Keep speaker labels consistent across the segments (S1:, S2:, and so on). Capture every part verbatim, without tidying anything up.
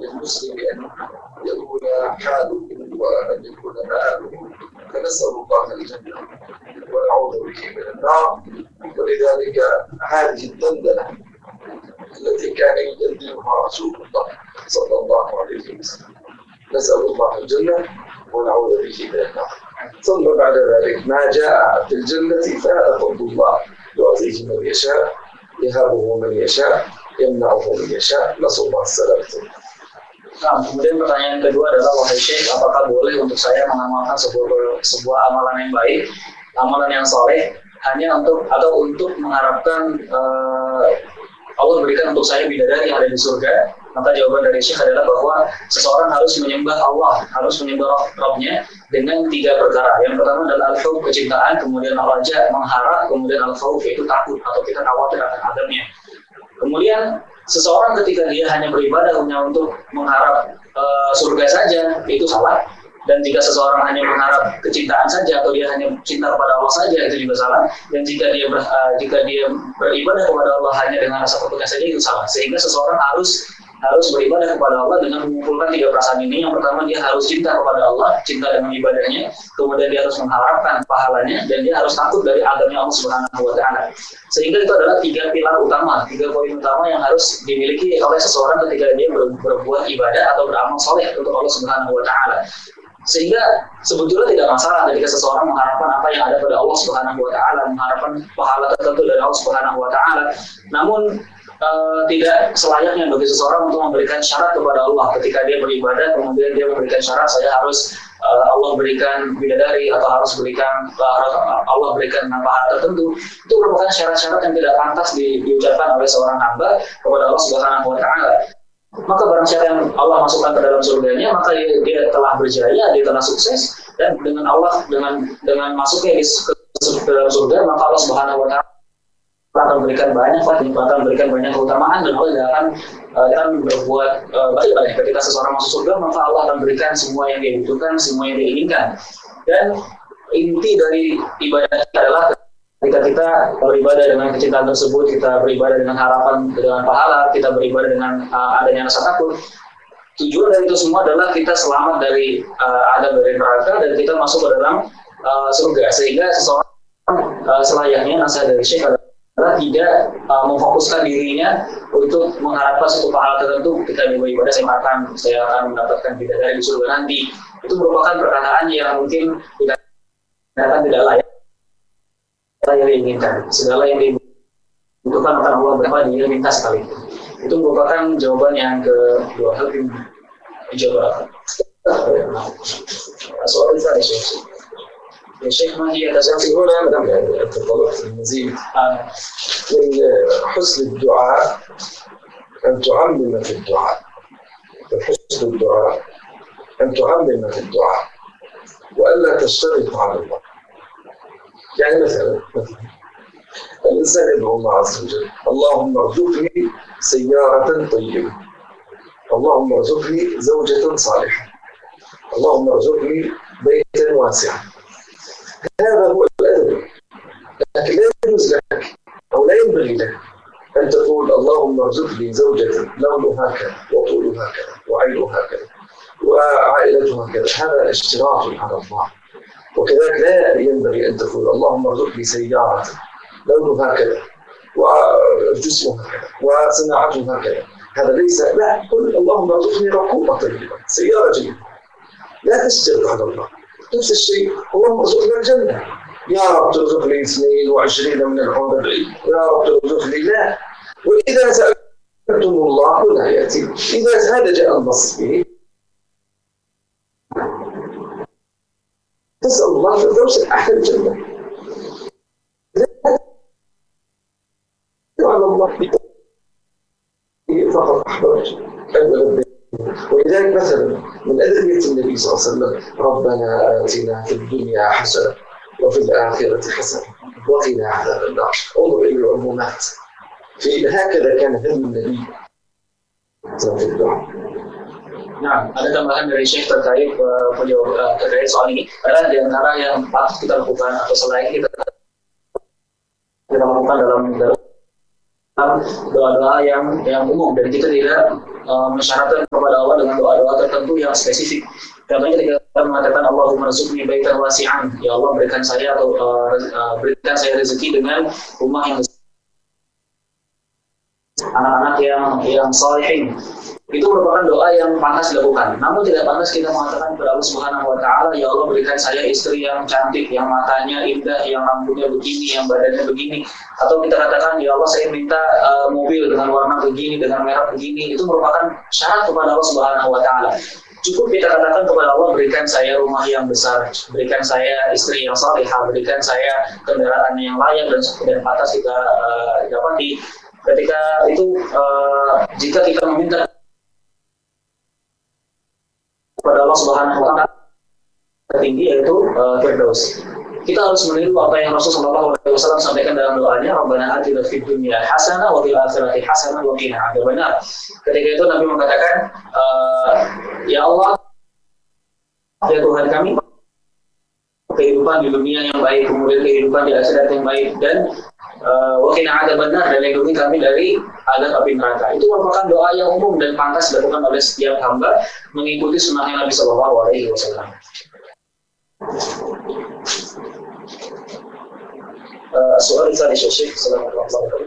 S1: للمسلم أن يكون حاله وأن يكون مآله، فنسأل الله الجنة ونعوذ به من النار. ولذلك هذه الدندنة التي كان يدندنها رسول الله صلى الله عليه وسلم، نسأل الله الجنة ونعوذ به من النار. ثم بعد ذلك ما جاء في الجنة فهذا فضل الله يعطيه من يشاء، يهبه من يشاء، يمنعه من يشاء. نسأل الله السلامة.
S2: Nah, kemudian pertanyaan kedua adalah, wahai Syekh, apakah boleh untuk saya mengamalkan sebuah, sebuah amalan yang baik, amalan yang soleh, hanya untuk atau untuk mengharapkan uh, Allah berikan untuk saya bidadari yang ada di surga? Maka jawaban dari Syekh adalah bahwa seseorang harus menyembah Allah, harus menyembah Rabb-nya dengan tiga perkara. Yang pertama adalah al-khawf, kecintaan, kemudian al-raja, mengharap, kemudian al-khawf, yaitu takut atau kita khawatir akan adabnya. Kemudian seseorang ketika dia hanya beribadah hanya untuk mengharap uh, surga saja, itu salah. Dan jika seseorang hanya mengharap kecintaan saja atau dia hanya cinta kepada Allah saja, itu juga salah. Dan jika dia ber, uh, jika dia beribadah kepada Allah hanya dengan rasa takutnya saja, itu salah. Sehingga seseorang harus harus beribadah kepada Allah dengan mengumpulkan tiga perasaan ini. Yang pertama, dia harus cinta kepada Allah, cinta dengan ibadahnya. Kemudian dia harus mengharapkan pahalanya, dan dia harus takut dari adabnya Allah Subhanahu wa Ta'ala. Sehingga itu adalah tiga pilar utama, tiga poin utama yang harus dimiliki oleh seseorang ketika dia ber, berbuat ibadah atau beramal soleh untuk Allah Subhanahu wa Ta'ala. Sehingga sebetulnya tidak masalah ketika seseorang mengharapkan apa yang ada pada Allah Subhanahu wa Ta'ala, mengharapkan pahala tertentu dari Allah Subhanahu wa Ta'ala. Namun Uh, tidak selayaknya bagi seseorang untuk memberikan syarat kepada Allah ketika dia beribadah, kemudian dia memberikan syarat, saya harus uh, Allah berikan bidadari atau harus berikan uh, Allah berikan pahala tertentu. Itu merupakan syarat-syarat yang tidak pantas di, diucapkan oleh seorang hamba kepada Allah Subhanahu wa Ta'ala. Maka barang siapa yang Allah masukkan ke dalam surganya, maka dia, dia telah berjaya, dia telah sukses, dan dengan Allah dengan dengan masuknya di ke dalam surga, maka Allah Subhanahu wa Ta'ala akan memberikan banyak kenikmatan, memberikan banyak keutamaan, dan Allah akan uh, akan berbuat uh, baik. Ketika seseorang masuk surga, maka Allah akan berikan semua yang dia butuhkan, semua yang dia inginkan. Dan inti dari ibadah kita adalah ketika kita beribadah dengan kecintaan tersebut, kita beribadah dengan harapan, dengan pahala, kita beribadah dengan uh, adanya rasa takut. Tujuan dari itu semua adalah kita selamat dari uh, adab dari neraka, dan kita masuk ke dalam uh, surga. Sehingga seseorang uh, selayaknya, nasihat dari Syekh adalah tidak uh, memfokuskan dirinya untuk mengharapkan suatu pahala tertentu. Ketika dia beribadah, saya akan saya akan mendapatkan bidadari di surga nanti. Itu merupakan perkataan yang mungkin tidak tidak layak. Yang diinginkan, segala yang dibutuhkan akan Allah berapa dia minta sekali. Itu merupakan jawaban yang kedua. Hal yang dijawab. Soal itu ada sih. يا شيخ ما هي
S1: في هنا لم تطلع في المزيد من حسن الدعاء أن تعمم في الدعاء، من حسن الدعاء أن تعمم في الدعاء وألا تشترط على الله. يعني مثلا مثلا الإنسان يدعو الله عز وجل: اللهم ارزقني سيارة طيبة، اللهم ارزقني زوجة صالحة، اللهم ارزقني بيتا واسعا. هذا هو الأدب. لكن لا يجوز لك أو لا ينبغي لك أن تقول: اللهم ارزقني زوجة لونها كذا وطولها كذا وعينها كذا وعائلتها كذا. هذا اشتراط على الله. وكذلك لا ينبغي أن تقول: اللهم ارزقني سيارة لونها كذا وجسمها كذا وصناعتها كذا. هذا ليس. لا، قل: اللهم ارزقني ركوبة طيبة، سيارة جيدة. لا تشترط على الله. نفس الشيء: اللهم ارزقنا الجنة، يا رب ترزق لي اثنين وعشرين من الحور العين، يا رب ترزق لي. لا. وإذا سألتم الله لا يأتي. إذا هذا جاء النص به، تسأل الله فردوس الأعلى الجنة. لا على الله فقط أحببت أن. ولذلك مثلا من أدعية النبي صلى الله عليه وسلم: ربنا آتنا في الدنيا حسنة وفي الآخرة حسنة وقنا عذاب النار. انظر إلى العمومات. في هكذا كان هم النبي في الدعاء.
S2: Nah, ada tambahan dari Syekh terkait uh, uh, terkait soal ini. Karena di antara yang patut kita lakukan atau selain kita kita lakukan dalam dalam doa-doa yang yang umum, dan kita tidak uh, mensyaratkan kepada Allah dengan doa-doa tertentu yang spesifik. Contohnya ketika kita mengatakan Allahumma rzuqni baitan wasi'an, ya Allah berikan saya atau uh, uh, berikan saya rezeki dengan rumah yang besar, anak-anak yang yang salihin. Itu merupakan doa yang pantas dilakukan. Namun tidak pantas kita mengatakan kepada Allah Subhanahu wa taala, ya Allah berikan saya istri yang cantik, yang matanya indah, yang rambutnya begini, yang badannya begini. Atau kita katakan, ya Allah saya minta uh, mobil dengan warna begini, dengan merek begini. Itu merupakan syarat kepada Allah Subhanahu wa taala. Cukup kita katakan kepada Allah, berikan saya rumah yang besar, berikan saya istri yang salihah, berikan saya kendaraan yang layak dan dan pantas kita uh, dapati. Ketika itu uh, jika kita meminta kepada Allah Subhanahu wa taala tertinggi yaitu uh, Firdaus. Kita harus meniru apa yang Rasulullah shallallahu alaihi wasallam sampaikan dalam doanya, Rabbana atina fid dunya hasanah wa fil akhirati hasanah wa qina adzabannar. Ketika itu Nabi mengatakan, uh, ya Allah, ya Tuhan kami, kehidupan di dunia yang baik, kemudian kehidupan di akhirat yang baik, dan wa qina adzabannar, dan lindungi kami dari azab api neraka. Itu merupakan doa yang umum dan pantas dilakukan oleh setiap hamba mengikuti sunnahnya Nabi Shallallahu Alaihi Wasallam. السؤال الثاني يا شيخ السلام عليكم.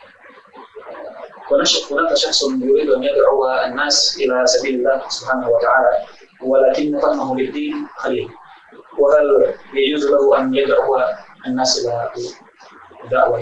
S2: هناك شخص يريد أن يدعو الناس إلى سبيل الله سبحانه وتعالى ولكن فهمه للدين قليل، وهل يجوز له أن يدعو الناس إلى الدعوة؟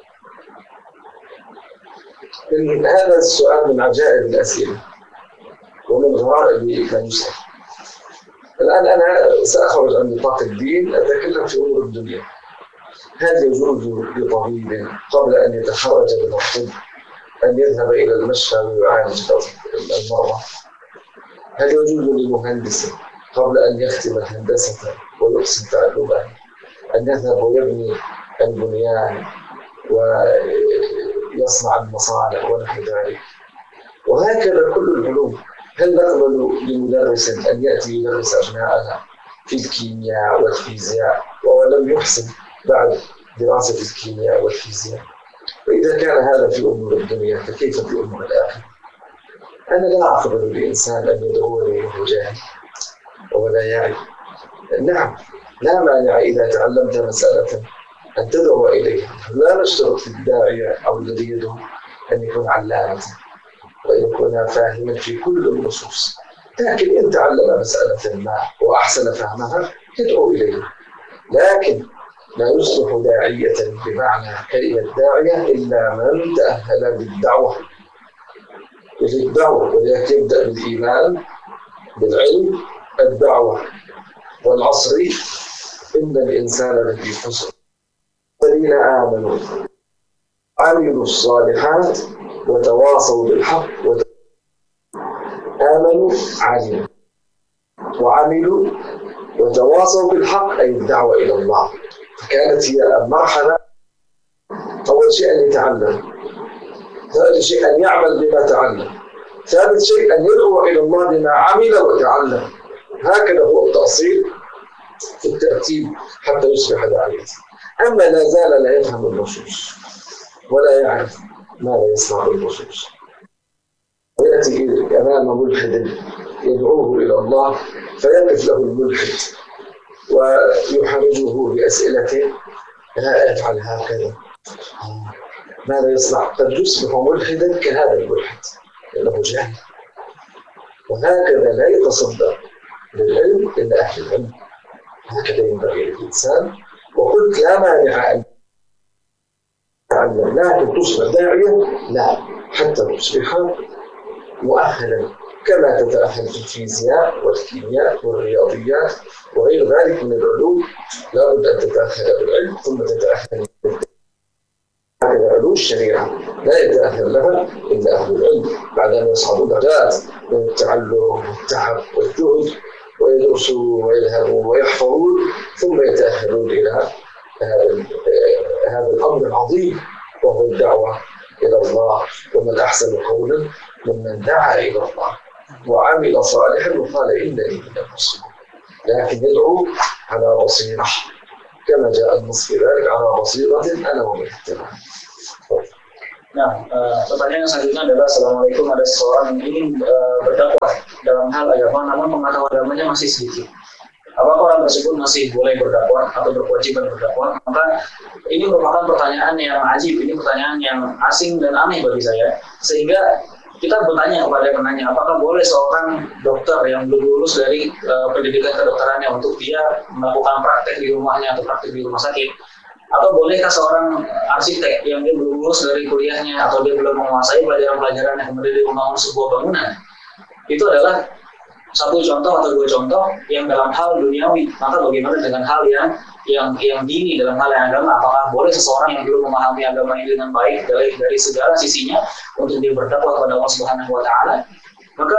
S1: هذا السؤال من عجائب الأسئلة ومن غرائب ما يسأل. الآن أنا سأخرج عن نطاق الدين، أتكلم في أمور الدنيا. هل يجوز لطبيب قبل أن يتخرج من الطب أن يذهب إلى المشفى ويعالج المرضى؟ هل يجوز لمهندس قبل أن يختم الهندسة ويحسن تعلمه أن يذهب ويبني البنيان ويصنع المصانع ونحو ذلك؟ وهكذا كل العلوم. هل نقبل لمدرس أن يأتي يدرس أبناءنا في الكيمياء والفيزياء ولم يحسن بعد دراسة الكيمياء والفيزياء؟ وإذا كان هذا في أمور الدنيا فكيف في أمور الآخرة؟ أنا لا أقبل لإنسان أن يدعوني وهو جاهل ولا يعرف. نعم، لا مانع إذا تعلمت مسألة أن تدعو إليها. لا نشترط في الداعية أو الذي يدعو أن يكون علامة وأن يكون فاهما في كل النصوص، لكن إن تعلم مسألة ما وأحسن فهمها يدعو إليها. لكن لا يصلح داعية بمعنى كلمة داعية إلا من تأهل للدعوة للدعوة ولذلك يبدأ بالإيمان بالعلم الدعوة. والعصر إن الإنسان لفي خسر الذين آمنوا عملوا الصالحات وتواصوا بالحق وتواصوا. آمنوا علموا وعملوا وتواصوا بالحق أي الدعوة إلى الله. فكانت هي المرحلة أول شيء أن يتعلم، ثاني شيء أن يعمل بما تعلم، ثالث شيء أن يدعو إلى الله بما عمل وتعلم. هكذا هو التأصيل في الترتيب حتى يصبح داعية. أما لا زال لا يفهم النصوص ولا يعرف ماذا يصنع بالنصوص ويأتي أمام ملحد يدعوه إلى الله فيقف له الملحد ويحرجه بأسئلة لا يفعل هكذا، ماذا يصنع؟ قد يصبح ملحدا كهذا الملحد لأنه جاهل. وهكذا لا يتصدر للعلم إلا أهل العلم. هكذا ينبغي للإنسان. وقلت لا مانع أن تعلم، لكن تصبح داعية لا، حتى تصبح مؤهلا كما تتأهل في الفيزياء والكيمياء والرياضيات وغير ذلك من العلوم. لا بد أن تتأهل بالعلم ثم تتأهل علوم الشريعة، لا يتأهل لها إلا أهل العلم بعد أن يصعدوا درجات من التعلم والتعب والجهد ويدرسوا ويذهبوا ويحفظون ثم يتأهلون إلى هذا الأمر العظيم وهو الدعوة إلى الله. ومن أحسن قولا ممن دعا إلى الله وعمل صالحا وقال إنني من المسلمين. لكن يدعو على بصيرة كما جاء النص في ذلك، على بصيرة أنا ومن اتبعني.
S2: Nah, uh, pertanyaan selanjutnya adalah, Assalamualaikum, ada seseorang yang ingin uh, berdakwah dalam hal agama, namun pengetahuan agamanya masih sedikit. Apakah orang tersebut masih boleh berdakwah atau berkewajiban berdakwah? Maka ini merupakan pertanyaan yang ajib, ini pertanyaan yang asing dan aneh bagi saya. Sehingga kita bertanya kepada penanya, apakah boleh seorang dokter yang belum lulus dari uh, pendidikan kedokterannya untuk dia melakukan praktek di rumahnya atau praktek di rumah sakit? Atau bolehkah seorang arsitek yang dia belum lulus dari kuliahnya atau dia belum menguasai pelajaran-pelajaran yang kemudian dia membangun sebuah bangunan? Itu adalah satu contoh atau dua contoh yang dalam hal duniawi. Maka bagaimana dengan hal yang yang yang dini dalam hal yang agama? Apakah boleh seseorang yang belum memahami agama ini dengan baik dari dari segala sisinya untuk dia berdakwah kepada Allah Subhanahu Wa Taala? Maka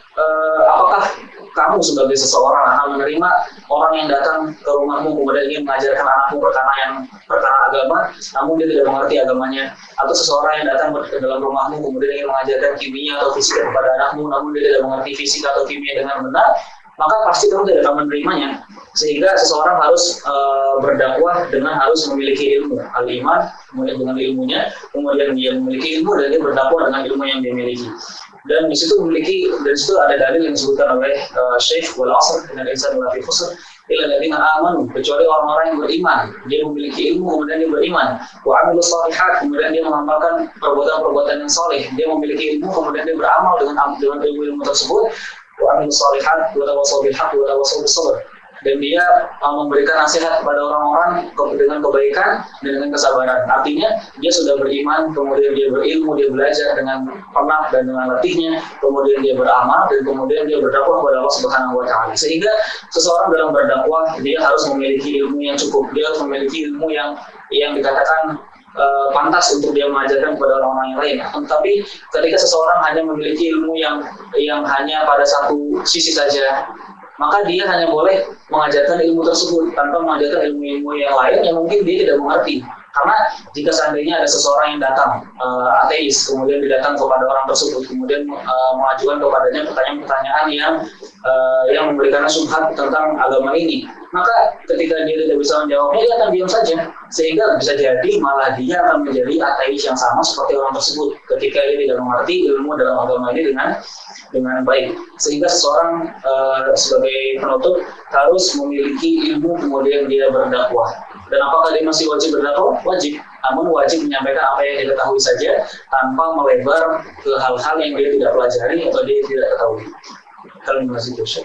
S2: eh, apakah kamu sebagai seseorang akan menerima orang yang datang ke rumahmu kemudian ingin mengajarkan anakmu perkara yang perkara agama, namun dia tidak mengerti agamanya, atau seseorang yang datang ke dalam rumahmu kemudian ingin mengajarkan kimia atau fisika kepada anakmu, namun dia tidak mengerti fisika atau kimia dengan benar, maka pasti kamu tidak akan menerimanya. Sehingga seseorang harus uh, berdakwah dengan harus memiliki ilmu, al-iman, kemudian dengan ilmunya, kemudian dia memiliki ilmu dan dia berdakwah dengan ilmu yang dia miliki. Dan di situ memiliki, dari situ ada dalil yang disebutkan oleh uh, Syekh wal asr dengan insan lafi khusr illa alladziina aamanu, kecuali orang-orang yang beriman. Dia memiliki ilmu kemudian dia beriman. Wa 'amilus shalihat, kemudian dia mengamalkan perbuatan-perbuatan yang saleh. Dia memiliki ilmu kemudian dia beramal dengan dengan ilmu-ilmu tersebut. Wa 'amilus shalihat wa tawassaw bil haqq wa tawassaw bis sabr. Dan dia uh, memberikan nasihat kepada orang-orang dengan kebaikan dan dengan kesabaran. Artinya dia sudah beriman, kemudian dia berilmu, dia belajar dengan pernah dan dengan latihnya, kemudian dia beramal dan kemudian dia berdakwah kepada Allah Subhanahu Wa Taala. Sehingga seseorang dalam berdakwah dia harus memiliki ilmu yang cukup, dia harus memiliki ilmu yang yang dikatakan uh, pantas untuk dia mengajarkan kepada orang-orang yang lain. Tapi ketika seseorang hanya memiliki ilmu yang yang hanya pada satu sisi saja, maka dia hanya boleh mengajarkan ilmu tersebut tanpa mengajarkan ilmu-ilmu yang lain yang mungkin dia tidak mengerti. Karena jika seandainya ada seseorang yang datang uh, ateis, kemudian dia datang kepada orang tersebut, kemudian uh, mengajukan kepadanya pertanyaan-pertanyaan yang uh, yang memberikan syubhat tentang agama ini, maka ketika dia tidak bisa menjawabnya, dia akan diam saja, sehingga bisa jadi malah dia akan menjadi ateis yang sama seperti orang tersebut ketika dia tidak mengerti ilmu dalam agama ini dengan dengan baik. Sehingga seseorang uh, sebagai penutup harus memiliki ilmu kemudian dia berdakwah. Dan apakah dia masih wajib berdakwah? Wajib. Namun wajib menyampaikan apa yang dia ketahui saja tanpa melebar ke hal-hal yang dia tidak pelajari atau dia tidak ketahui. Kalau masih dosa.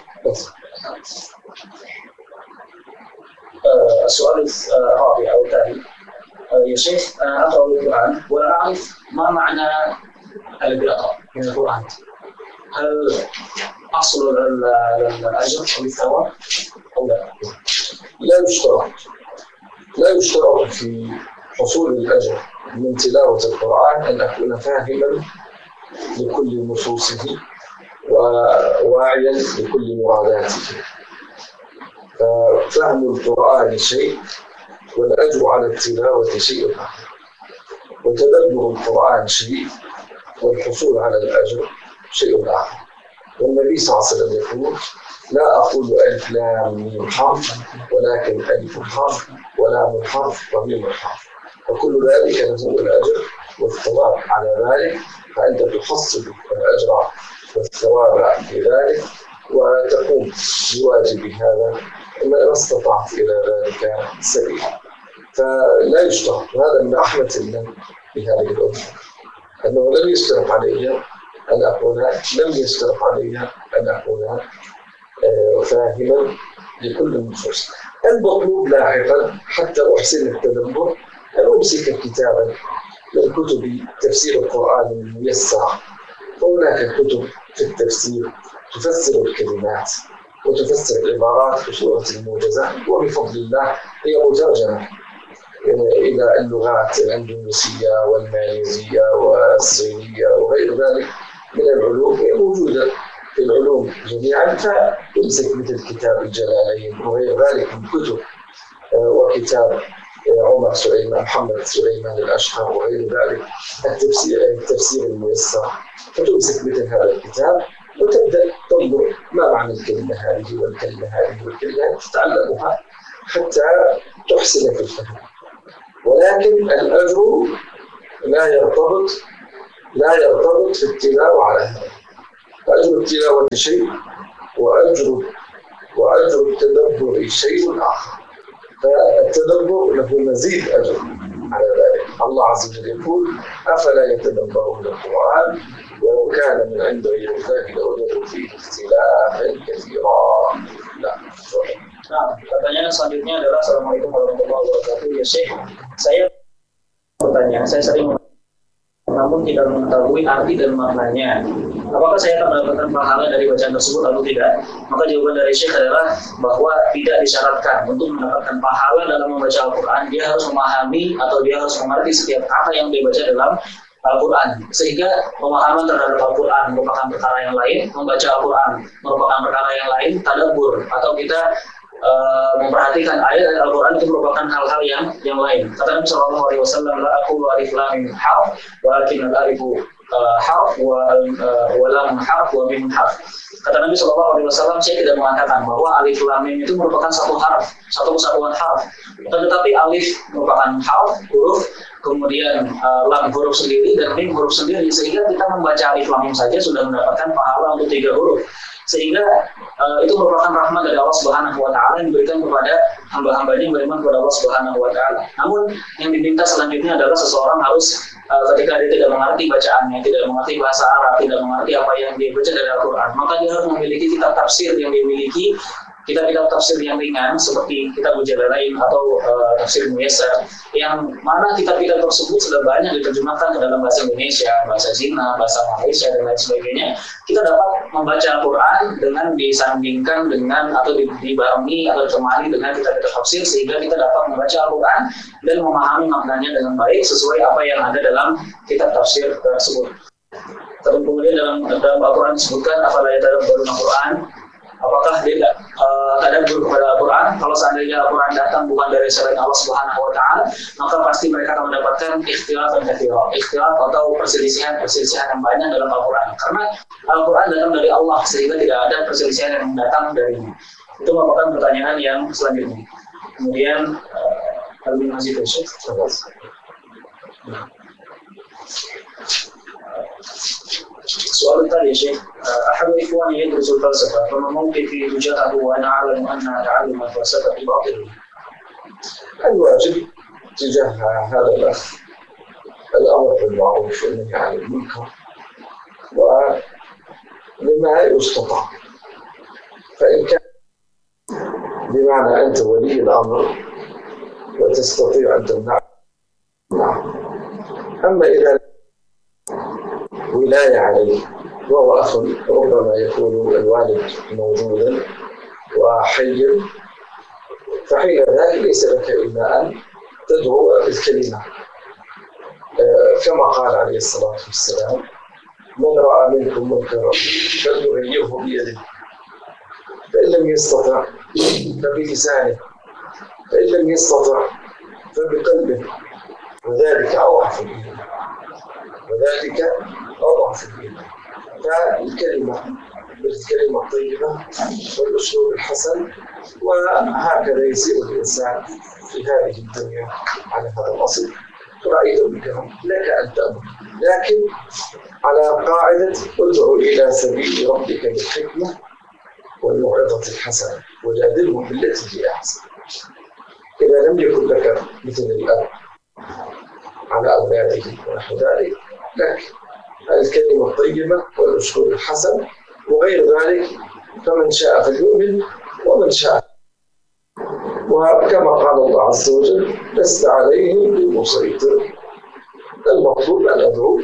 S2: السؤال الرابع أو الثاني يا شيخ أنا أقرأ القرآن ولا أعرف ما معنى الذي أقرأ من القرآن. هل أحصل الأجر أو الثواب أو لا؟
S1: لا يشترط لا يشترط في حصول الأجر من تلاوة القرآن أن أكون فاهما لكل نصوصه وواعيا لكل مراداته. ففهم القرآن شيء والأجر على التلاوة شيء آخر، وتدبر القرآن شيء والحصول على الأجر شيء آخر. والنبي صلى الله عليه وسلم يقول: لا أقول ألف لام ميم حرف، ولكن ألف حرف ولام حرف وميم حرف، وكل ذلك له الأجر والثواب على ذلك، فأنت تحصل الأجر والثواب في ذلك وتقوم بواجب هذا ما استطعت إلى ذلك سبيلا. فلا يشترط، وهذا من رحمة الله بهذه الأمة أنه لم يشترط علي أن أكون لم يشترط علي أن أكون فاهما لكل النصوص. المطلوب لاحقا حتى أحسن التدبر أن أمسك كتابا من كتب تفسير القرآن الميسر، فهناك كتب في التفسير تفسر الكلمات وتفسر العبارات بصورة موجزة، وبفضل الله هي مترجمة إلى اللغات الأندونيسية والماليزية والصينية وغير ذلك من العلوم، هي موجودة في العلوم جميعا. فيمسك مثل كتاب الجلالين وغير ذلك من كتب، وكتاب عمر سليمان محمد سليمان الأشهر وغير ذلك التفسير التفسير الميسر، فتمسك مثل هذا الكتاب وتبدأ تنظر ما معنى الكلمة هذه والكلمة هذه والكلمة، تتعلمها حتى تحسن في الفهم. ولكن الأجر لا يرتبط لا يرتبط في التلاوة على هذا. أجر التلاوة شيء وأجر وأجر التدبر شيء آخر. فالتدبر له مزيد أجر على ذلك. الله عز وجل يقول أفلا يتدبرون القرآن ولو كان من عند غير الله لوجدوا فيه اختلافا كثيرا. لا.
S2: Nah, pertanyaan selanjutnya adalah Assalamualaikum warahmatullahi wabarakatuh. Ya Syekh, saya bertanya, saya sering namun tidak mengetahui arti dan maknanya. Apakah saya akan mendapatkan pahala dari bacaan tersebut atau tidak? Maka jawaban dari Syekh adalah bahwa tidak disyaratkan untuk mendapatkan pahala dalam membaca Al-Quran. Dia harus memahami atau dia harus mengerti setiap kata yang dia baca dalam Al-Quran. Sehingga pemahaman terhadap Al-Quran merupakan perkara yang lain, membaca Al-Quran merupakan perkara yang lain, tadabbur atau kita Uh, memperhatikan ayat Al-Quran itu merupakan hal-hal yang yang lain. Kata Nabi Shallallahu Alaihi Wasallam, la aqulu alif lam mim harf, walakin al-alifu uh, harf wa uh, lam harf wa mim harf. Kata Nabi Shallallahu Alaihi Wasallam, saya tidak mengatakan bahwa alif lam mim itu merupakan satu harf, satu kesatuan harf. Tetapi alif merupakan harf, huruf, kemudian uh, lam huruf sendiri dan mim huruf sendiri, sehingga kita membaca alif lam mim saja sudah mendapatkan pahala untuk tiga huruf. Sehingga uh, itu merupakan rahmat dari Allah Subhanahu wa taala yang diberikan kepada hamba-hambanya yang beriman kepada Allah Subhanahu wa taala. Namun yang diminta selanjutnya adalah seseorang harus uh, ketika dia tidak mengerti bacaannya, tidak mengerti bahasa Arab, tidak mengerti apa yang dia baca dari Al-Qur'an, maka dia harus memiliki kitab tafsir yang dia miliki, kitab-kitab tafsir yang ringan seperti kitab Jalalain atau uh, tafsir Muyassar, yang mana kitab-kitab tersebut sudah banyak diterjemahkan ke dalam bahasa Indonesia, bahasa Cina, bahasa Malaysia dan lain sebagainya. Kita dapat membaca Al-Quran dengan disandingkan dengan atau dibarengi atau ditemani dengan kitab-kitab tafsir, sehingga kita dapat membaca Al-Quran dan memahami maknanya dengan baik sesuai apa yang ada dalam kitab tafsir tersebut. Kemudian dalam, dalam Al-Quran disebutkan afala yatadabbaruna Al-Quran, apakah dia tidak uh, tadabbur kepada Al-Quran? Kalau seandainya Al-Quran datang bukan dari selain Allah Subhanahu wa taala, maka pasti mereka akan mendapatkan ikhtilaf dan katsira, ikhtilaf atau perselisihan-perselisihan yang banyak dalam Al-Quran. Karena Al-Quran datang dari Allah, sehingga tidak ada perselisihan yang datang darinya. Itu merupakan pertanyaan yang selanjutnya. Kemudian uh, Al-Bin Masjid Syekh. سؤال التالي يا شيخ، أحد إخواني يدرس الفلسفة، فما موقفي تجاهه وأنا أعلم أن تعلم الفلسفة باطل؟
S1: الواجب تجاه هذا الأخ الأمر بالمعروف والنهي عن المنكر وبما يستطاع. فإن كان بمعنى أنت ولي الأمر وتستطيع أن تمنع، نعم. أما إذا ولاية عليه وهو أخ ربما يكون الوالد موجودا وحيا، فحين ذلك ليس لك إلا أن تدعو بالكلمة كما قال عليه الصلاة والسلام: من رأى منكم منكرا فليغيره بيده، فإن لم يستطع فبلسانه، فإن لم يستطع فبقلبه، وذلك أضعف الإيمان وذلك أضعف الإيمان. فالكلمة بالكلمة الطيبة والأسلوب الحسن، وهكذا يسير الإنسان في هذه الدنيا على هذا الأصل. رأيت بكم لك أن تأمر، لكن على قاعدة ادعو إلى سبيل ربك بالحكمة والموعظة الحسنة وجادلهم بالتي هي أحسن. إذا لم يكن لك مثل الأب على أولاده ونحو ذلك، لكن الكلمة الطيبة والأسلوب الحسن وغير ذلك، فمن شاء فليؤمن ومن شاء. وكما قال الله عز وجل: لست عليهم بمسيطر. المطلوب أن أدعو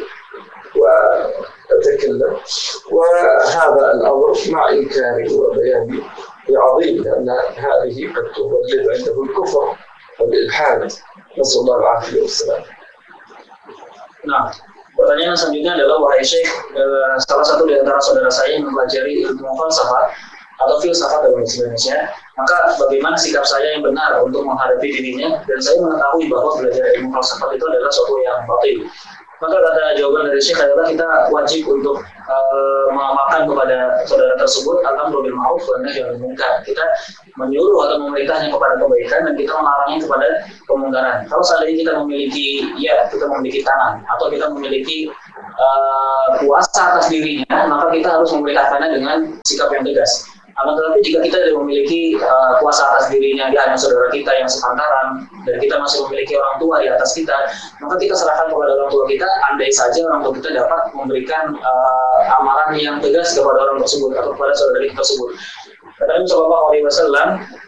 S1: وأتكلم، وهذا الأمر مع إنكاري وبياني عظيم، لأن هذه قد تولد عنده الكفر والإلحاد، نسأل الله العافية والسلام.
S2: Nah, pertanyaan selanjutnya adalah, wahai Syekh, eh, salah satu di antara saudara saya yang mempelajari ilmu falsafat atau filsafat dalam bahasa Indonesia, maka bagaimana sikap saya yang benar untuk menghadapi dirinya? Dan saya mengetahui bahwa belajar ilmu falsafat itu adalah sesuatu yang batil. Maka kata jawaban dari Syekh adalah kita wajib untuk uh, mengamalkan kepada saudara tersebut al-amru bil ma'ruf wa nahy 'anil munkar. Kita menyuruh atau memerintahnya kepada kebaikan dan kita melarangnya kepada kemungkaran. Kalau seandainya kita memiliki ya kita memiliki tangan atau kita memiliki uh, kuasa atas dirinya, maka kita harus memerintahkannya dengan sikap yang tegas. Akan tetapi jika kita tidak memiliki uh, kuasa atas dirinya, dia hanya saudara kita yang sepantaran, dan kita masih memiliki orang tua di atas kita, maka kita serahkan kepada orang tua kita, andai saja orang tua kita dapat memberikan uh, amaran yang tegas kepada orang tersebut atau kepada saudara kita tersebut. Kata Nabi Shallallahu Alaihi Wasallam,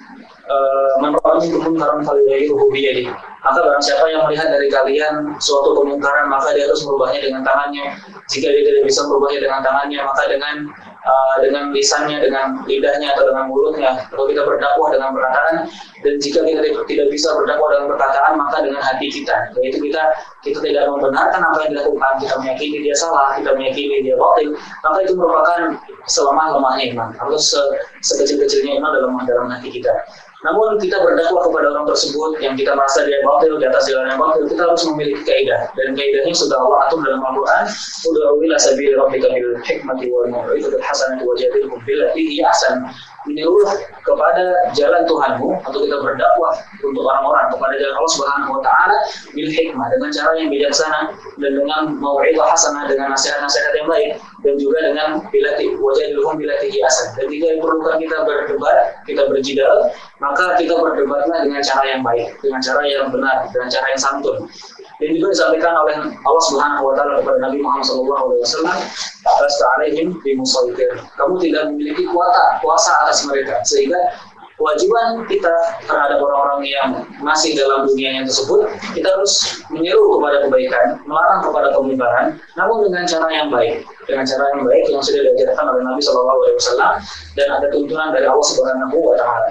S2: man ra'a minkum munkaran falyughayyirhu biyadihi. Maka barang siapa yang melihat dari kalian suatu kemungkaran, maka dia harus merubahnya dengan tangannya. Jika dia tidak bisa merubahnya dengan tangannya, maka dengan uh, dengan lisannya, dengan lidahnya atau dengan mulutnya. Kalau kita berdakwah dengan perkataan, dan jika kita tidak bisa berdakwah dengan perkataan, maka dengan hati kita. Yaitu kita kita tidak membenarkan apa yang dilakukan, kita meyakini dia salah, kita meyakini dia batil, maka itu merupakan selemah-lemahnya iman atau se sekecil-kecilnya iman dalam dalam hati kita. Namun kita berdakwah kepada orang tersebut yang kita merasa dia batil, di atas jalan yang batil, kita harus memiliki kaidah, dan kaidahnya sudah Allah atur dalam Al-Quran. Ud'u ila sabili rabbika bil hikmati wal mau'izatil hasanati wajadilhum billati hiya ahsan. Menyuruh kepada jalan Tuhanmu, atau kita berdakwah untuk orang-orang kepada jalan Allah Subhanahu wa taala bil hikmah, dengan cara yang bijaksana dan dengan mau'izah hasanah, dengan nasihat-nasihat yang baik, dan juga dengan billati wajadilhum billati hiya ahsan. Dan jika diperlukan kita berdebat, kita berjidal, maka kita berdebatlah dengan cara yang baik, dengan cara yang benar, dengan cara yang santun. Dan juga disampaikan oleh Allah Subhanahu wa taala kepada Nabi Muhammad sallallahu alaihi wasallam, "Lasta 'alaihim bimusaitir." Kamu tidak memiliki kuasa kuasa atas mereka, sehingga kewajiban kita terhadap orang-orang yang masih dalam dunianya tersebut, kita harus menyeru kepada kebaikan, melarang kepada kemungkaran, namun dengan cara yang baik, dengan cara yang baik yang sudah diajarkan oleh Nabi sallallahu alaihi wasallam dan ada tuntunan dari Allah Subhanahu wa taala.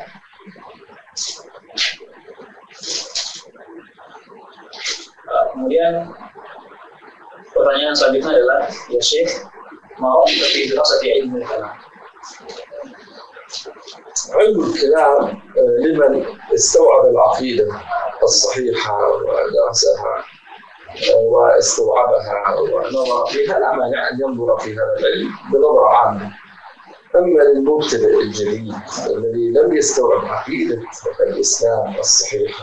S2: Kemudian pertanyaan selanjutnya adalah, ya Syekh, mau lebih jelas dari ilmu kalam.
S1: علم الكلام لمن استوعب العقيدة الصحيحة ودرسها واستوعبها ونظر فيها، لا مانع أن ينظر في هذا العلم بنظرة عامة. أما للمبتدئ الجديد الذي لم يستوعب عقيدة الإسلام الصحيحة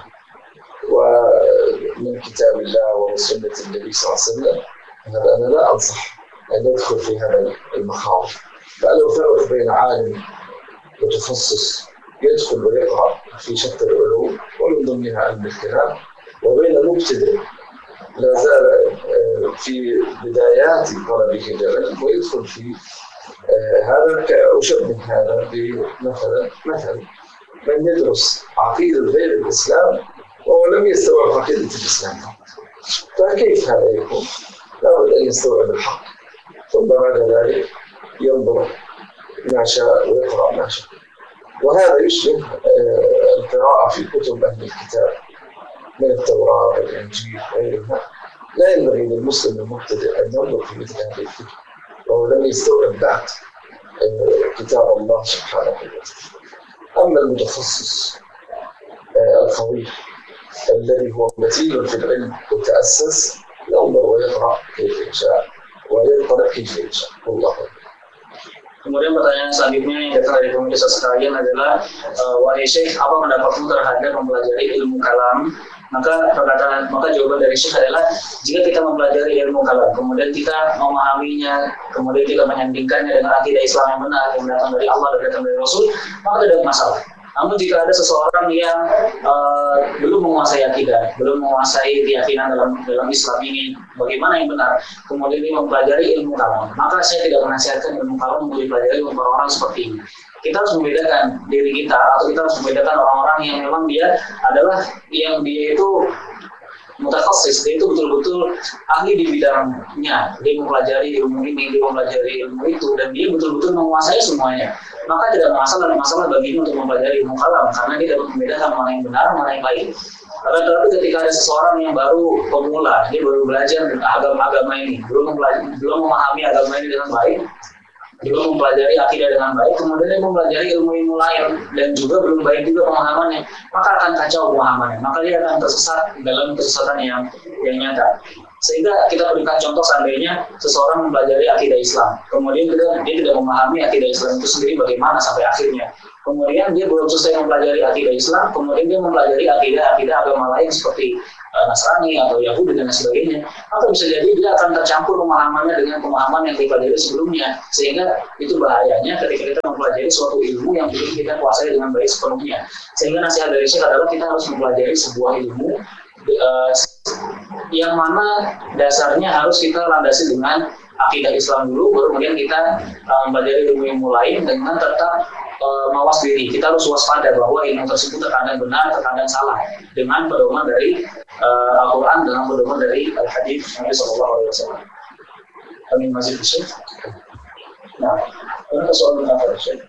S1: ومن كتاب الله وسنة النبي صلى الله عليه وسلم، هذا أنا لا أنصح أن يدخل في هذا المخاض. فأنا أفرق بين عالم متخصص يدخل ويقرأ في شتى العلوم ومن ضمنها علم الكلام، وبين مبتدئ لا زال في بدايات طلبه العلم ويدخل في هذا. أشبه هذا بمثلا مثلا من يدرس عقيدة غير الإسلام وهو لم يستوعب عقيدة الإسلام، فكيف هذا يكون؟ لابد أن يستوعب الحق ثم بعد ذلك ينظر ما شاء ويقرأ ما شاء. وهذا يشبه القراءة في كتب أهل الكتاب من التوراة والإنجيل وغيرها. لا ينبغي للمسلم المبتدئ أن ينظر في مثل هذه الكتب وهو لم يستوعب بعد كتاب الله سبحانه وتعالى. أما المتخصص القوي الذي هو متين في العلم وتأسس، ينظر ويقرأ كيف يشاء ويطلع كيف يشاء. والله.
S2: Kemudian pertanyaan selanjutnya yang datang dari pemirsa sekalian adalah, wahai Syekh, apa pendapatmu terhadap mempelajari ilmu kalam? Maka perkataan, maka jawaban dari Syekh adalah, jika kita mempelajari ilmu kalam, kemudian kita memahaminya, kemudian kita menyandingkannya dengan akidah Islam yang benar yang datang dari Allah dan datang dari Rasul, maka tidak masalah. Namun jika ada seseorang yang uh, belum menguasai akidah, belum menguasai keyakinan dalam dalam Islam ini, bagaimana yang benar, kemudian dia mempelajari ilmu kalam, maka saya tidak menasihatkan ilmu kalam untuk dipelajari oleh orang-orang seperti ini. Kita harus membedakan diri kita, atau kita harus membedakan orang-orang yang memang dia adalah yang dia itu mutakhasis, dia itu betul-betul ahli di bidangnya, dia mempelajari ilmu ini, dia mempelajari ilmu itu, dan dia betul-betul menguasai semuanya. Maka tidak masalah masalah baginya untuk mempelajari ilmu kalam, karena dia dapat membedakan mana yang benar, mana yang baik. Tetapi ketika ada seseorang yang baru pemula, dia baru belajar agama-agama ini, belum belum memahami agama ini dengan baik, belum mempelajari akidah dengan baik, kemudian dia mempelajari ilmu-ilmu lain dan juga belum baik juga pemahamannya, maka akan kacau pemahamannya, maka dia akan tersesat dalam kesesatan yang yang nyata. Sehingga kita berikan contoh seandainya seseorang mempelajari akidah Islam, kemudian dia, dia tidak memahami akidah Islam itu sendiri bagaimana sampai akhirnya. Kemudian dia belum selesai mempelajari akidah Islam, kemudian dia mempelajari akidah-akidah agama lain seperti uh, Nasrani atau Yahudi dan sebagainya. Maka bisa jadi dia akan tercampur pemahamannya dengan pemahaman yang dipelajari sebelumnya, sehingga itu bahayanya ketika kita mempelajari suatu ilmu yang belum kita kuasai dengan baik sepenuhnya. Sehingga nasihat dari Syekh adalah kita harus mempelajari sebuah ilmu uh, yang mana dasarnya harus kita landasi dengan akidah Islam dulu, baru kemudian kita uh, mempelajari ilmu-ilmu lain dengan tetap Uh, mawas diri. Kita harus waspada bahwa ilmu tersebut terkadang benar, terkadang salah, dengan pedoman dari uh, Al-Quran, dengan pedoman dari Al-Hadits Nabi Sallallahu Alaihi Wasallam. Amin. Masih bisa? Nah, ada soal apa sih?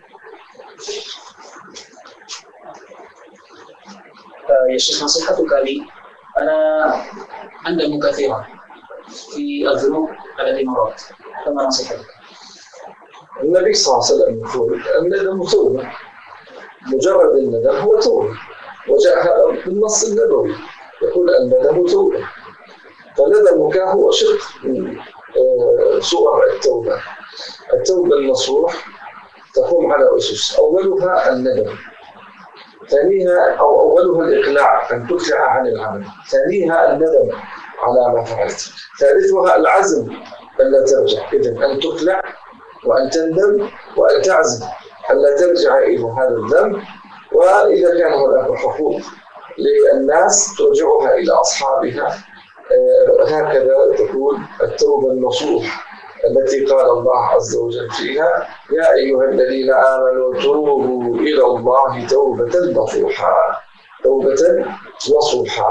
S2: Ya Syekh, nasihat kali, ana anda mukathirah fi al-dhunub allati marat. Kama nasihat.
S1: النبي صلى الله عليه وسلم يقول الندم توبة، مجرد الندم هو توبة، وجاء بالنص النبوي يقول الندم توبة، فندمك هو شق من صور التوبة. التوبة النصوح تقوم على أسس، أولها الندم، ثانيها أو أولها الإقلاع، أن تقلع عن العمل، ثانيها الندم على ما فعلت، ثالثها العزم ألا ترجع، إذن أن تقلع وأن تندم وأن تعزم ألا ترجع إلى هذا الذنب، وإذا كان هناك حقوق للناس ترجعها إلى أصحابها. هكذا تكون التوبة النصوح التي قال الله عز وجل فيها يا أيها الذين آمنوا توبوا إلى الله توبة نصوحا، توبة نصوحا.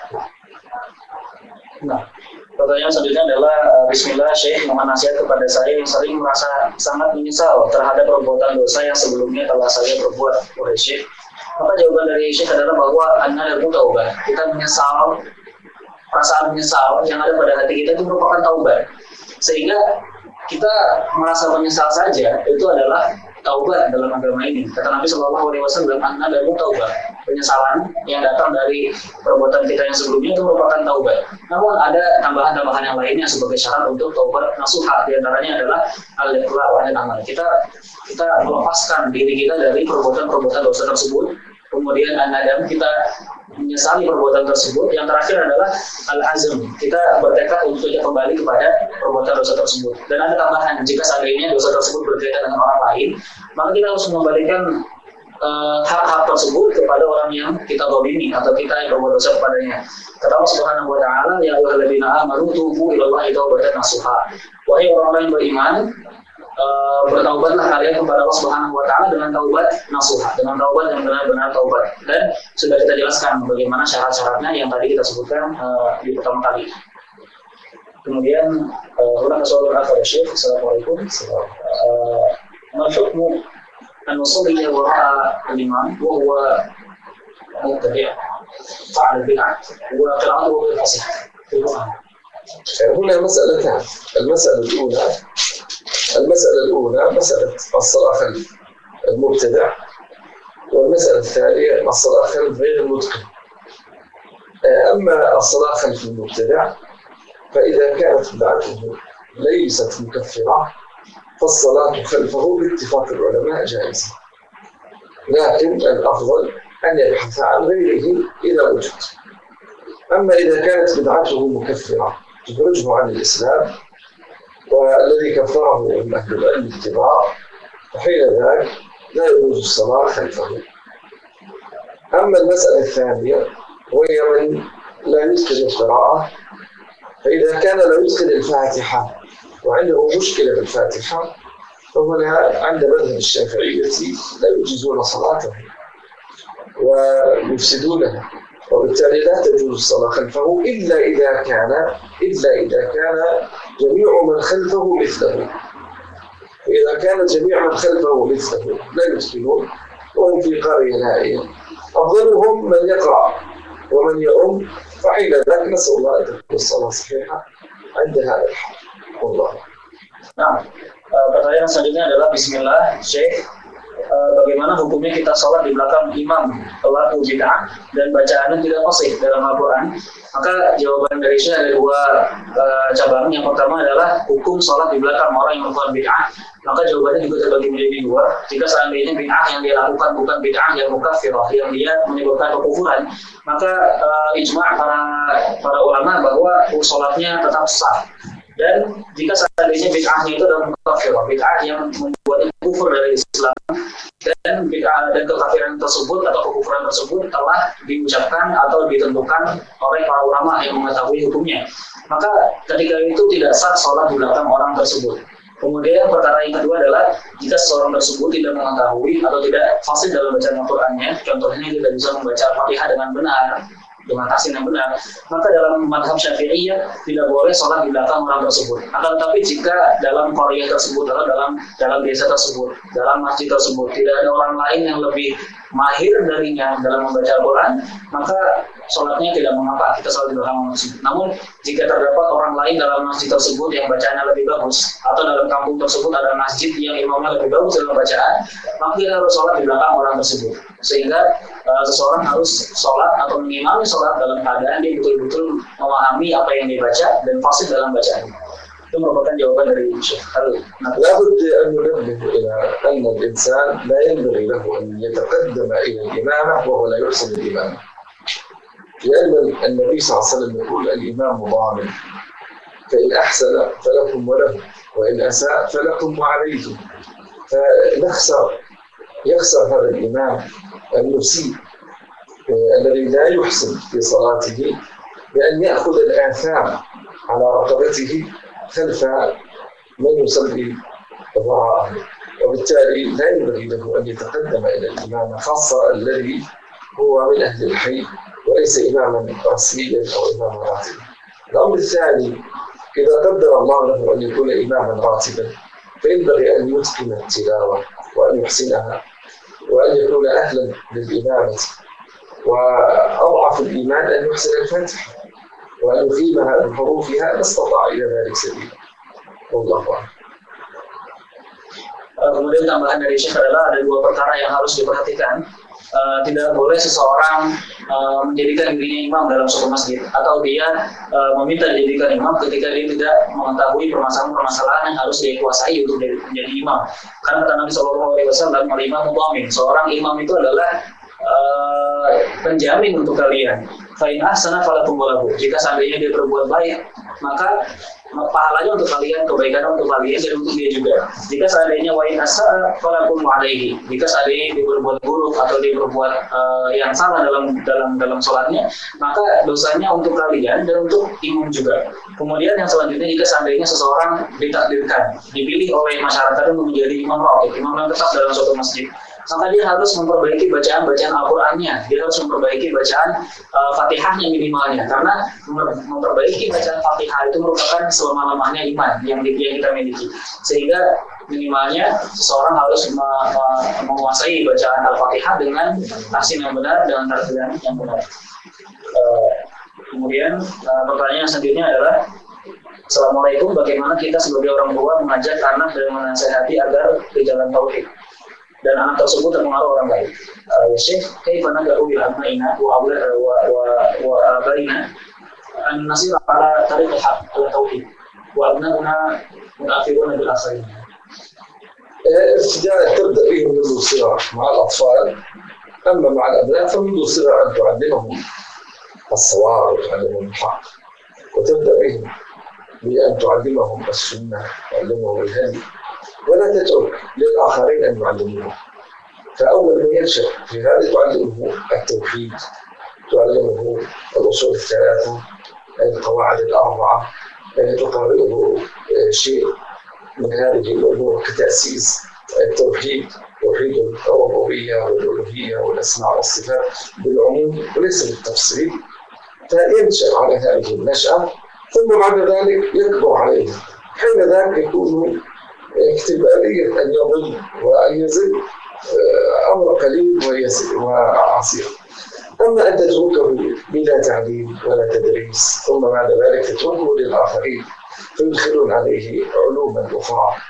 S2: Nah, pertanyaan selanjutnya adalah uh, Bismillah Syekh, mohon nasihat kepada saya yang sering merasa sangat menyesal terhadap perbuatan dosa yang sebelumnya telah saya perbuat. Oleh Syekh, maka jawaban dari Syekh adalah bahwa anna lahu taubah. Kita menyesal, perasaan menyesal yang ada pada hati kita itu merupakan taubat. Sehingga kita merasa menyesal saja itu adalah taubat dalam agama ini. Kata Nabi Shallallahu Alaihi Wasallam, anna lahu taubah. Penyesalan yang datang dari perbuatan kita yang sebelumnya itu merupakan taubat. Namun ada tambahan-tambahan yang lainnya sebagai syarat untuk taubat nasuha. Di antaranya adalah al-iqla' wa al-amal. Kita kita melepaskan diri kita dari perbuatan-perbuatan dosa tersebut. Kemudian an-nadam, kita menyesali perbuatan tersebut. Yang terakhir adalah al-azm. Kita bertekad untuk tidak kembali kepada perbuatan dosa tersebut. Dan ada tambahan, jika seandainya dosa tersebut berkaitan dengan orang lain, maka kita harus mengembalikan Uh, hak-hak tersebut kepada orang yang kita zalimi atau kita yang berbuat dosa kepadanya. Kata Allah Subhanahu wa taala, ya ayyuhalladzina amanu tubu ilallahi taubatan nasuha. Wahai orang-orang yang beriman, uh, bertaubatlah kalian kepada Allah Subhanahu wa taala dengan taubat nasuha, dengan taubat yang benar-benar taubat. Dan sudah kita jelaskan bagaimana syarat-syaratnya yang tadi kita sebutkan uh, di pertama kali. Kemudian ulama soal akhir Syekh, Assalamualaikum. Uh, Maksudmu أن نصلي وراء الإمام وهو مبتدع فعل البدعة وقراءته غير فصيحة في القرآن.
S1: هنا مسألتان، المسألة الأولى المسألة الأولى مسألة الصلاة خلف المبتدع، والمسألة الثانية الصلاة خلف غير المتقن. أما الصلاة خلف المبتدع فإذا كانت بدعته ليست مكفرة فالصلاة خلفه باتفاق العلماء جائزة، لكن الأفضل أن يبحث عن غيره إذا وجد. أما إذا كانت بدعته مكفرة تخرجه عن الإسلام والذي كفره أهل العلم الكبار، فحين ذاك لا يجوز الصلاة خلفه. أما المسألة الثانية وهي من لا يتقن القراءة، فإذا كان لا يتقن الفاتحة وعنده مشكلة بالفاتحة فهنا عند مذهب الشافعية لا يجيزون صلاته ويفسدونها، وبالتالي لا تجوز الصلاة خلفه إلا إذا كان إلا إذا كان جميع من خلفه مثله. فإذا كان جميع من خلفه مثله لا يتقنون وهم في قرية نائية، أفضلهم من يقرأ ومن يؤم، فحين ذاك نسأل الله أن تكون الصلاة صحيحة عند هذا الحال. Allah.
S2: Nah, uh, pertanyaan selanjutnya adalah Bismillah Syekh, uh, bagaimana hukumnya kita sholat di belakang imam pelaku bid'ah dan bacaannya tidak fasih dalam Al-Quran. Maka jawaban dari saya ada dua uh, cabang. Yang pertama adalah hukum sholat di belakang orang yang melakukan bid'ah. Maka jawabannya juga terbagi menjadi dua. Jika seandainya bid'ah yang dia lakukan bukan bid'ah yang mukafirah, yang dia menyebabkan kekufuran, maka uh, ijma' para para ulama bahwa sholatnya tetap sah. Dan jika seandainya bid'ahnya itu adalah mukafirah, bid'ah yang membuatnya kufur dari Islam, dan bid'ah dan kekafiran tersebut atau kekufuran tersebut telah diucapkan atau ditentukan oleh para ulama yang mengetahui hukumnya, maka ketika itu tidak sah sholat di belakang orang tersebut. Kemudian perkara yang kedua adalah jika seseorang tersebut tidak mengetahui atau tidak fasih dalam bacaan Al-Qur'annya, contohnya tidak bisa membaca Al-Fatihah dengan benar, dengan tahsin yang benar, maka dalam mazhab Syafi'iyah tidak boleh sholat di belakang orang tersebut. Akan tetapi jika dalam qaryah tersebut atau dalam dalam desa tersebut, dalam masjid tersebut tidak ada orang lain yang lebih mahir darinya dalam membaca Al-Quran, maka sholatnya tidak mengapa kita sholat di belakang masjid. Namun jika terdapat orang lain dalam masjid tersebut yang bacanya lebih bagus, atau dalam kampung tersebut ada masjid yang imamnya lebih bagus dalam bacaan, maka kita harus sholat di belakang orang tersebut. Sehingga uh, seseorang harus sholat atau mengimami sholat dalam keadaan dia betul-betul memahami apa yang dibaca dan fasih dalam bacaannya. Itu merupakan jawaban dari Syekh Khalil.
S1: لابد أن ننبه إلى أن الإنسان لا ينبغي له أن يتقدم إلى الإمامة وهو لا يحسن الإمامة، لأن النبي صلى الله عليه وسلم يقول الإمام ضامن، فإن أحسن فلكم وله، وإن أساء فلكم وعليكم. فنخسر يخسر هذا الإمام المسيء الذي لا يحسن في صلاته بأن يأخذ الآثام على رقبته خلف من يصلي وراءه، وبالتالي لا ينبغي له أن يتقدم إلى الإمام، خاصة الذي هو من أهل الحي وليس إماما رسميا أو إماما راتبا. الأمر الثاني، إذا قدر الله له أن يكون إماما راتبا فينبغي أن يتقن التلاوة وأن يحسنها وأن يكون أهلا للإمامة، وأضعف الإيمان أن يحسن الفاتحة وأن يقيمها بحروفها ما استطاع إلى ذلك سبيلا. والله أعلم.
S2: Kemudian tambahan dari Syekh adalah ada dua perkara yang harus diperhatikan. Uh, tidak boleh seseorang uh, menjadikan dirinya imam dalam suatu masjid, atau dia uh, meminta dijadikan imam ketika dia tidak mengetahui permasalahan-permasalahan yang harus dia kuasai untuk menjadi imam. Karena kata Nabi Shallallahu Alaihi Wasallam, al-imam mudhamin, seorang imam itu adalah uh, penjamin untuk kalian. Fa'in ahsana falakum walahu. Jika seandainya dia berbuat baik, maka pahalanya untuk kalian, kebaikan untuk kalian dan untuk dia juga. Jika seandainya wa'in asa falakum alaihi. Jika seandainya dia berbuat buruk atau dia berbuat uh, yang salah dalam dalam dalam sholatnya, maka dosanya untuk kalian dan untuk imam juga. Kemudian yang selanjutnya, jika seandainya seseorang ditakdirkan, dipilih oleh masyarakat untuk menjadi imam ratib, imam yang tetap dalam suatu masjid, maka dia harus memperbaiki bacaan-bacaan Al-Qur'annya, dia harus memperbaiki bacaan uh, Fatihahnya minimalnya, karena memperbaiki bacaan Fatihah itu merupakan selemah-lemahnya iman yang, yang kita miliki. Sehingga minimalnya seseorang harus me- me- menguasai bacaan Al-Fatihah dengan tahsin yang benar, dengan tartilan yang benar. Uh, kemudian uh, pertanyaan selanjutnya adalah, Assalamualaikum, bagaimana kita sebagai orang tua mengajak anak dan menasihati agar di jalan tauhid, dan anak tersebut terpengaruh orang lain. Uh, ya Syekh, kaifa nad'u ila abnaina wa awla wa wa wa abaina an nasir ala tariq al-haq ala tauhid wa abnauna mu'athiruna bil akhirin.
S1: ابتداء تبدأ بهم منذ الصغر مع الأطفال، أما مع الأبناء فمنذ الصغر أن تعلمهم الصواب وتعلمهم الحق، وتبدأ بهم بأن تعلمهم السنة، تعلمهم الهدي، ولا تترك للآخرين أن يعلموه. فأول ما ينشأ في هذا تعلمه التوحيد، تعلمه الأصول الثلاثة، القواعد الأربعة، تقرره شيء من هذه الأمور كتأسيس التوحيد، توحيد الربوبية والألوهية والأسماء والصفات بالعموم وليس بالتفصيل. فينشأ على هذه النشأة، ثم بعد ذلك يكبر عليها، حين ذاك يكون اكتبالية أن يضل وأن يزل أمر قليل وعسير. أما أن تتركه بلا تعليم ولا تدريس ثم بعد ذلك تتركه للآخرين فيدخلون عليه علوما أخرى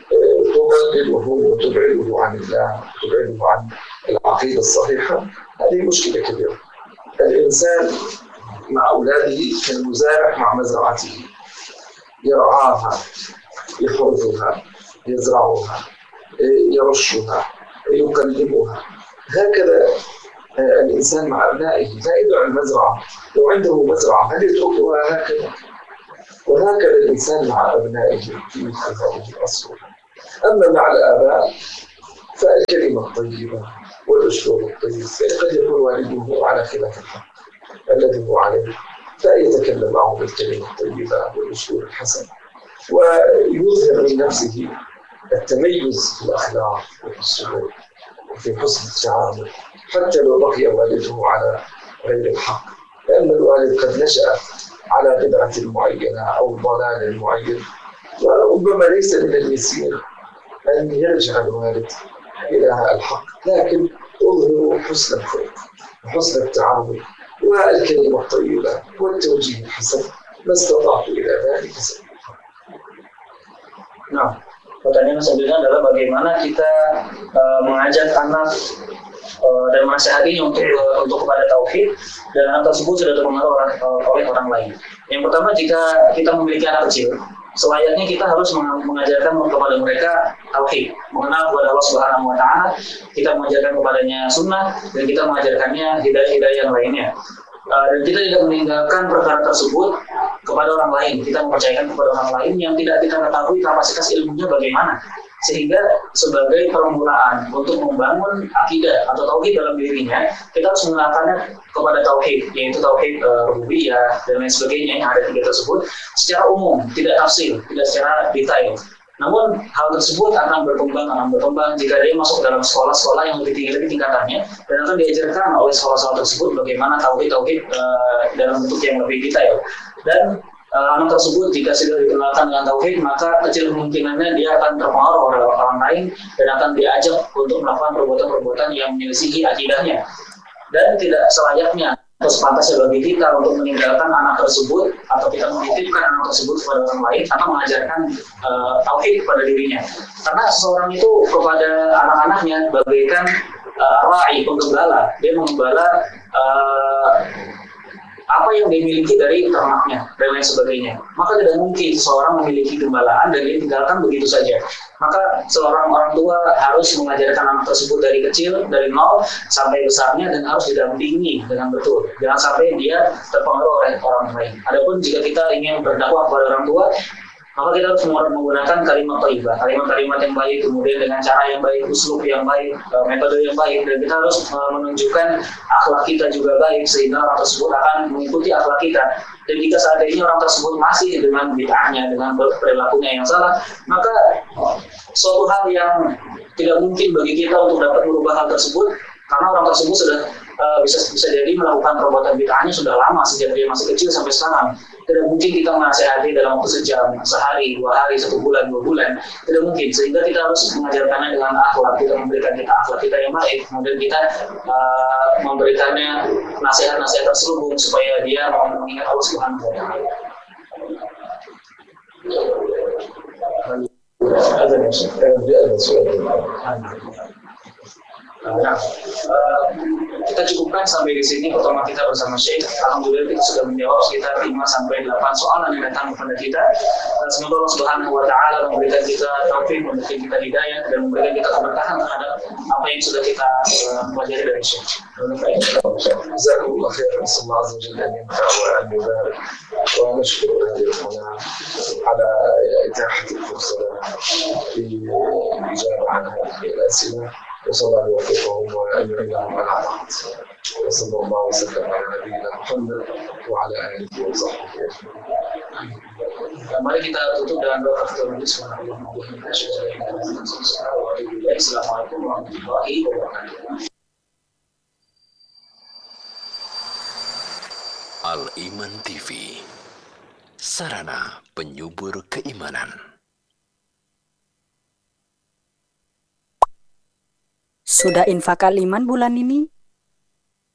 S1: تضلله وتبعده عن الله وتبعده عن العقيدة الصحيحة. هذه مشكلة كبيرة. الإنسان مع أولاده كالمزارع مع مزرعته، يرعاها، يحرثها، يزرعها، يرشها، يكلمها. هكذا الإنسان مع أبنائه. لا يدع المزرعة، لو عنده مزرعة هل يتركها هكذا؟ وهكذا الإنسان مع أبنائه في مثل هذه الأصول. أما مع الآباء فالكلمة الطيبة والأسلوب الطيب، قد يكون والده على خلاف الحق الذي هو عليه، فيتكلم معه بالكلمة الطيبة والأسلوب الحسن، ويظهر من نفسه التميز في الأخلاق وفي السلوك وفي حسن التعامل، حتى لو بقي والده على غير الحق، لأن الوالد قد نشأ على بدعة معينة أو ضلال معين، وربما ليس من اليسير أن يرجع الوالد إلى الحق، لكن أظهر حسن الخلق وحسن التعامل والكلمة الطيبة والتوجيه الحسن ما استطعت إلى ذلك سبيلا.
S2: Nah, pertanyaan selanjutnya adalah bagaimana kita uh, mengajak anak uh, dan menasihatinya untuk uh, untuk kepada tauhid, dan anak tersebut sudah terpengaruh orang, uh, oleh orang lain. Yang pertama, jika kita memiliki anak kecil, selayaknya kita harus mengajarkan kepada mereka tauhid, mengenal kepada Allah Subhanahu wa taala, kita mengajarkan kepadanya sunnah, dan kita mengajarkannya hidayah-hidayah yang lainnya. Uh, dan kita tidak meninggalkan perkara tersebut kepada orang lain. Kita mempercayakan kepada orang lain yang tidak kita ketahui kapasitas ilmunya bagaimana, sehingga sebagai permulaan untuk membangun akidah atau tauhid dalam dirinya, kita harus mengenalkannya kepada tauhid, yaitu tauhid uh, rububiyah dan lain sebagainya yang ada tiga tersebut secara umum, tidak tafsir, tidak secara detail. Namun hal tersebut akan berkembang, akan berkembang jika dia masuk dalam sekolah-sekolah yang lebih tinggi lagi tingkatannya, dan akan diajarkan oleh sekolah-sekolah tersebut bagaimana tauhid-tauhid uh, dalam bentuk yang lebih detail. Dan uh, anak tersebut jika sudah dikenalkan dengan tauhid, maka kecil kemungkinannya dia akan terpengaruh oleh orang lain dan akan diajak untuk melakukan perbuatan-perbuatan yang menyelisihi akidahnya. Dan tidak selayaknya atau sepantasnya bagi kita untuk meninggalkan anak tersebut atau kita menitipkan anak tersebut kepada orang lain tanpa mengajarkan uh, tauhid kepada dirinya. Karena seseorang itu kepada anak-anaknya bagaikan uh, ra'i, penggembala. Dia menggembala uh, apa yang dimiliki dari ternaknya dan lain sebagainya. Maka tidak mungkin seseorang memiliki gembalaan dan dia tinggalkan begitu saja. Maka seorang orang tua harus mengajarkan anak tersebut dari kecil, dari nol sampai besarnya, dan harus didampingi dengan betul. Jangan sampai dia terpengaruh oleh orang lain. Adapun jika kita ingin berdakwah kepada orang tua, maka kita harus menggunakan kalimat thayyibah, kalimat-kalimat yang baik, kemudian dengan cara yang baik, uslub yang baik, metode yang baik, dan kita harus menunjukkan akhlak kita juga baik, sehingga orang tersebut akan mengikuti akhlak kita. Dan jika saat ini orang tersebut masih dengan bid'ahnya, dengan perilakunya yang salah, maka suatu hal yang tidak mungkin bagi kita untuk dapat merubah hal tersebut, karena orang tersebut sudah uh, bisa bisa jadi melakukan perbuatan bid'ahnya sudah lama, sejak dia masih kecil sampai sekarang. Tidak mungkin kita menasihati dalam waktu sejam, sehari, dua hari, satu bulan, dua bulan. Tidak mungkin. Sehingga kita harus mengajarkannya dengan akhlak. Kita memberikan kita akhlak kita yang baik. Kemudian kita uh, memberikannya nasihat-nasihat terselubung supaya dia mau mengingat Allah Subhanahu wa taala. Nah, uh, kita cukupkan sampai di sini pertemuan kita bersama Syekh. Alhamdulillah kita sudah menjawab sekitar lima sampai delapan soalan yang datang kepada kita. Dan semoga Allah Subhanahu wa taala memberikan kita taufik, memberikan kita hidayah, dan memberikan kita keberkahan terhadap apa yang sudah kita uh, pelajari dari Syekh.
S1: Jazakumullah khairan. Sallallahu alaihi wasallam wa yubarik. Wa nashkuru hadhihi al-qanah ala itahati al-fursah fi al-ijaba an hadhihi al-as'ila. وصلى الله وفقهم وأن يعينهم على طاعته. وصلى الله وسلم على نبينا محمد وعلى آله وصحبه أجمعين.
S2: Mari kita tutup dengan doa kafaratul majlis. Assalamualaikum warahmatullahi wabarakatuh.
S3: Al-Iman T V, sarana penyubur keimanan.
S4: Sudah infak Al-Iman bulan ini?